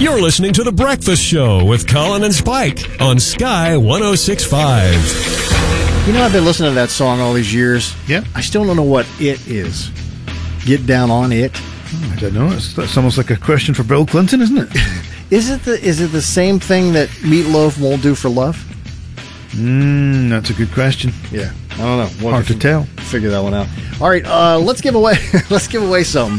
You're listening to The Breakfast Show with Colin and Spike on Sky 106.5. You know, I've been listening to that song all these years. Yeah. I still don't know what it is. Get down on it. I don't know. That's almost like a question for Bill Clinton, isn't it? Is it the same thing that Meatloaf won't do for love? That's a good question. Yeah, I don't know. Hard to tell. Figure that one out. All right, let's give away something.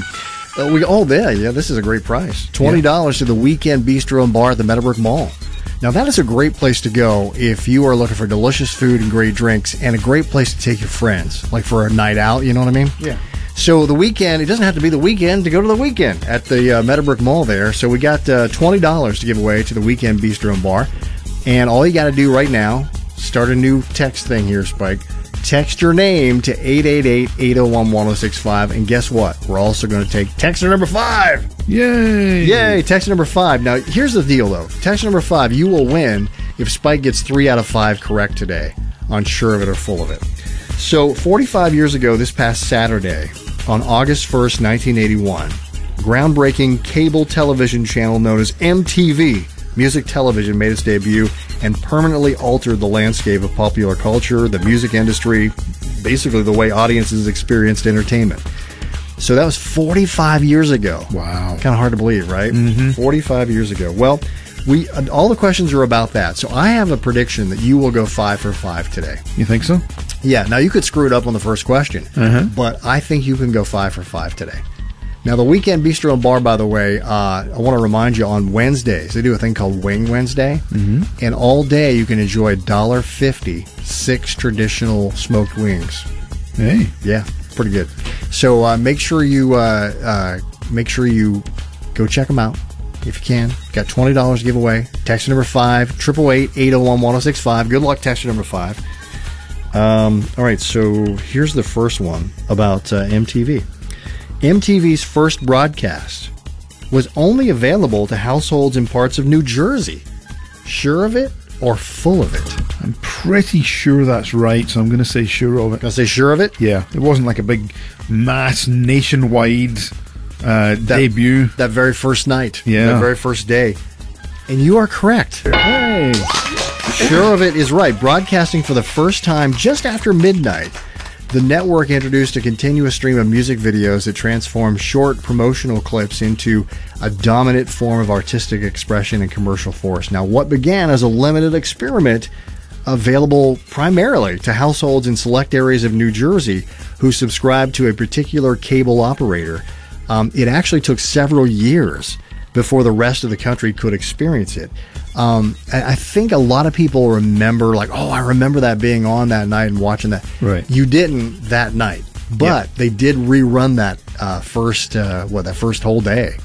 This is a great price. $20 to the Weekend Bistro and Bar at the Meadowbrook Mall. Now, that is a great place to go if you are looking for delicious food and great drinks, and a great place to take your friends, like for a night out, you know what I mean? Yeah. So the weekend, it doesn't have to be the weekend to go to the weekend at the Meadowbrook Mall there. So we got $20 to give away to the Weekend Bistro and Bar. And all you got to do right now, start a new text thing here, Spike. Text your name to 888-801-1065. And guess what? We're also going to take texter number 5. Yay! Yay, texter number 5. Now, here's the deal, though. Texter number 5, you will win if Spike gets 3 out of 5 correct today on Sure of It or Full of It. So, 45 years ago, this past Saturday, on August 1st, 1981, groundbreaking cable television channel known as MTV Music Television made its debut and permanently altered the landscape of popular culture, the music industry, basically the way audiences experienced entertainment. So that was 45 years ago. Wow. Kind of hard to believe, right? Mm-hmm. 45 years ago. Well, all the questions are about that. So I have a prediction that you will go 5 for 5 today. You think so? Yeah. Now, you could screw it up on the first question, but I think you can go 5 for 5 today. Now, the Weekend Bistro and Bar, by the way, I want to remind you, on Wednesdays, they do a thing called Wing Wednesday. Mm-hmm. And all day you can enjoy $1.50, 6 traditional smoked wings. Hey. Yeah, pretty good. So make sure you go check them out if you can. Got $20 to give away. Text number 5, 888-801-1065. Good luck, text number 5. All right, so here's the first one about MTV. MTV's first broadcast was only available to households in parts of New Jersey. Sure of it or full of it? I'm pretty sure that's right, so I'm going to say sure of it. Gonna say sure of it? Yeah, it wasn't like a big mass nationwide debut. That very first night. Yeah. That very first day. And you are correct. Hey! Sure of it is right. Broadcasting for the first time just after midnight, the network introduced a continuous stream of music videos that transformed short promotional clips into a dominant form of artistic expression and commercial force. Now, what began as a limited experiment available primarily to households in select areas of New Jersey who subscribed to a particular cable operator, it actually took several years before the rest of the country could experience it. I think a lot of people remember, like, I remember that being on that night and watching that. Right. You didn't that night, but they did rerun that first whole day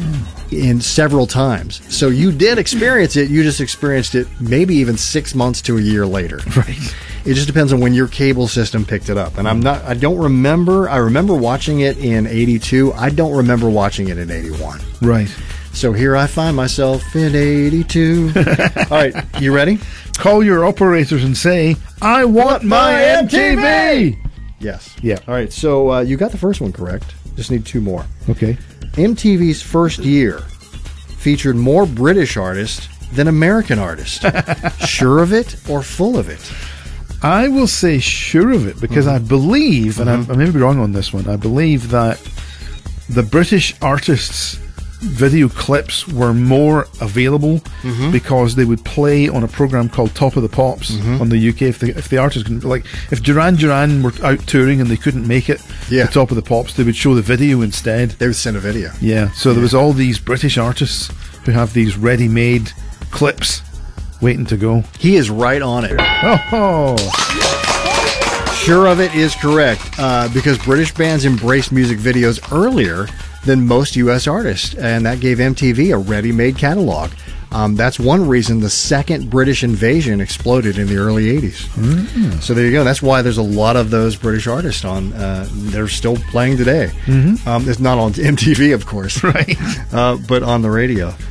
in several times. So you did experience it. You just experienced it maybe even 6 months to a year later. Right. It just depends on when your cable system picked it up. And I don't remember. I remember watching it in 82. I don't remember watching it in 81. Right. So here I find myself in 82. All right, you ready? Call your operators and say, I want my MTV! Yes. Yeah. All right, so you got the first one correct. Just need 2 more. Okay. MTV's first year featured more British artists than American artists. Sure of it or full of it? I will say sure of it because I believe, and I may be wrong on this one, I believe that the British artists' video clips were more available because they would play on a program called Top of the Pops on the UK. If the artists couldn't, like if Duran Duran were out touring and they couldn't make it to Top of the Pops, they would show the video instead. They would send a video. Yeah, so there was all these British artists who have these ready-made clips waiting to go. He is right on it. Oh. Sure of it is correct because British bands embraced music videos earlier than most U.S. artists, and that gave MTV a ready-made catalog. That's one reason the second British invasion exploded in the early 80s. So there you go. That's why there's a lot of those British artists on. They're still playing today. It's not on MTV, of course, Right. but on the radio.